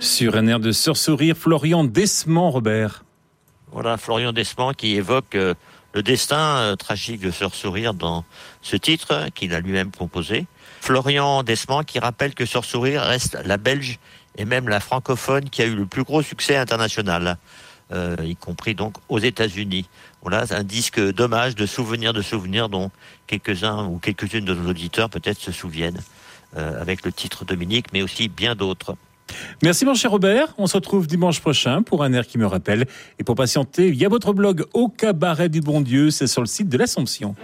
Sur un air de sursourire, Florian Desmond, Robert. Voilà, Florian Desmond qui évoque le destin tragique de Sœur Sourire dans ce titre qu'il a lui-même composé. Florian Desmond qui rappelle que Sœur Sourire reste la belge et même la francophone qui a eu le plus gros succès international, y compris donc aux États-Unis. Voilà, un disque d'hommage, de souvenirs dont quelques-uns ou quelques-unes de nos auditeurs peut-être se souviennent, avec le titre Dominique, mais aussi bien d'autres. Merci mon cher Robert, on se retrouve dimanche prochain pour un air qui me rappelle. Et pour patienter, il y a votre blog Au Cabaret du Bon Dieu, c'est sur le site de l'Assomption.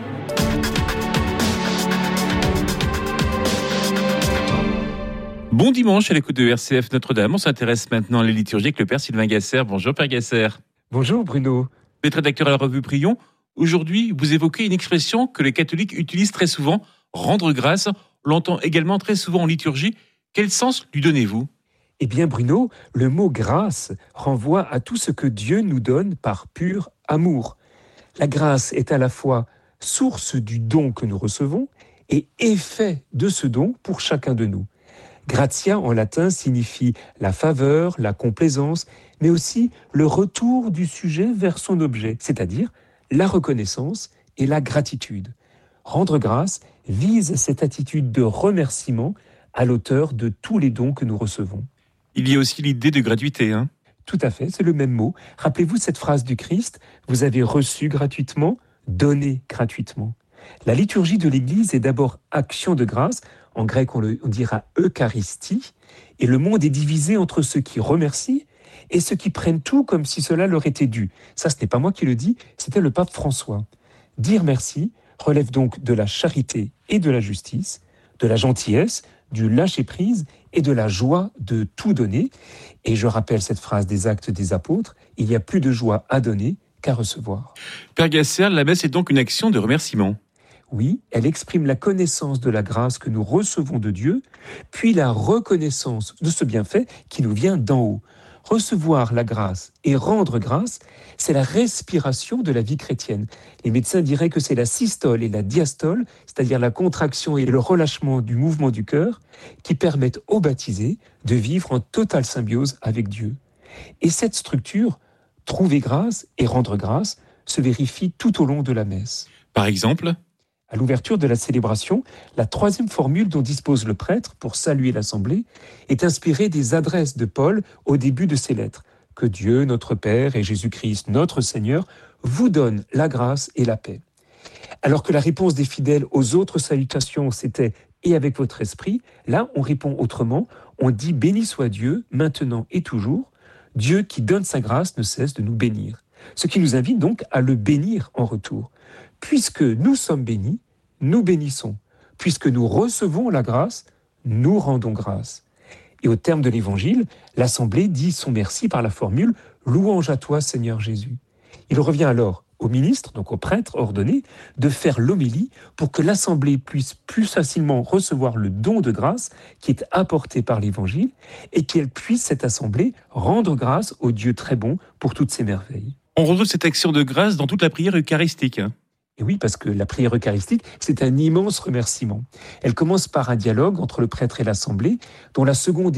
Bon dimanche à l'écoute de RCF Notre-Dame. On s'intéresse maintenant à la liturgie avec le Père Sylvain Gasser. Bonjour Père Gasser. Bonjour Bruno. Vous êtes rédacteur à la revue Prions. Aujourd'hui, vous évoquez une expression que les catholiques utilisent très souvent, rendre grâce. On l'entend également très souvent en liturgie. Quel sens lui donnez-vous ? Eh bien Bruno, le mot grâce renvoie à tout ce que Dieu nous donne par pur amour. La grâce est à la fois source du don que nous recevons et effet de ce don pour chacun de nous. Gratia en latin signifie la faveur, la complaisance, mais aussi le retour du sujet vers son objet, c'est-à-dire la reconnaissance et la gratitude. Rendre grâce vise cette attitude de remerciement à l'auteur de tous les dons que nous recevons. Il y a aussi l'idée de gratuité, hein ? Tout à fait, c'est le même mot. Rappelez-vous cette phrase du Christ, vous avez reçu gratuitement, donné gratuitement. La liturgie de l'Église est d'abord action de grâce, en grec on dira Eucharistie, et le monde est divisé entre ceux qui remercient et ceux qui prennent tout comme si cela leur était dû. Ça, ce n'est pas moi qui le dis, c'était le pape François. Dire merci relève donc de la charité et de la justice, de la gentillesse, du lâcher-prise et de la joie de tout donner. Et je rappelle cette phrase des Actes des Apôtres, il y a plus de joie à donner qu'à recevoir. Père Gasser, la messe est donc une action de remerciement. Oui, elle exprime la connaissance de la grâce que nous recevons de Dieu, puis la reconnaissance de ce bienfait qui nous vient d'en haut. Recevoir la grâce et rendre grâce, c'est la respiration de la vie chrétienne. Les médecins diraient que c'est la systole et la diastole, c'est-à-dire la contraction et le relâchement du mouvement du cœur, qui permettent aux baptisés de vivre en totale symbiose avec Dieu. Et cette structure, trouver grâce et rendre grâce, se vérifie tout au long de la messe. Par exemple ? À l'ouverture de la célébration, la troisième formule dont dispose le prêtre pour saluer l'assemblée est inspirée des adresses de Paul au début de ses lettres. Que Dieu, notre Père et Jésus-Christ, notre Seigneur, vous donne la grâce et la paix. Alors que la réponse des fidèles aux autres salutations, c'était « et avec votre esprit », là, on répond autrement, on dit « béni soit Dieu, maintenant et toujours ». Dieu qui donne sa grâce ne cesse de nous bénir. Ce qui nous invite donc à le bénir en retour. Puisque nous sommes bénis, nous bénissons. Puisque nous recevons la grâce, nous rendons grâce. Et au terme de l'Évangile, l'Assemblée dit son merci par la formule « Louange à toi, Seigneur Jésus ». Il revient alors au ministre, donc au prêtre ordonné, de faire l'homélie pour que l'Assemblée puisse plus facilement recevoir le don de grâce qui est apporté par l'Évangile et qu'elle puisse, cette Assemblée, rendre grâce au Dieu très bon pour toutes ses merveilles. On retrouve cette action de grâce dans toute la prière eucharistique. Et oui, parce que la prière eucharistique, c'est un immense remerciement. Elle commence par un dialogue entre le prêtre et l'Assemblée, dont la seconde